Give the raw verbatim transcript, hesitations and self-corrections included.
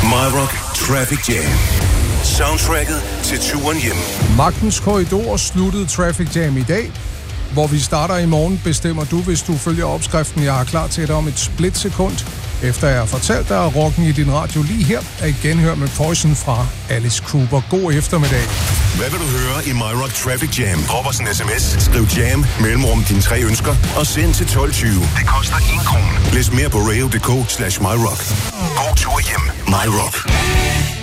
MyRock Traffic Jam. Soundtracket til turen hjem. Magtens Korridor sluttede Traffic Jam i dag. Hvor vi starter i morgen, bestemmer du, hvis du følger opskriften, jeg har klar til dig om et splitsekund. Efter jeg har fortalt dig, at rocken i din radio lige her er i genhør med Poison fra Alice Cooper. God eftermiddag. Hvad vil du høre i MyRock Traffic Jam? Drop os en sms, skriv jam, mellemrum dine tre ønsker og send til tolv tyve. Det koster en krone. Læs mere på radio punktum d k slash myrock. God tur hjem. MyRock.